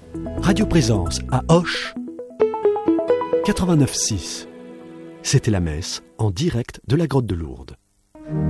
Radio Présence à Auch, 89.6. C'était la messe en direct de la grotte de Lourdes.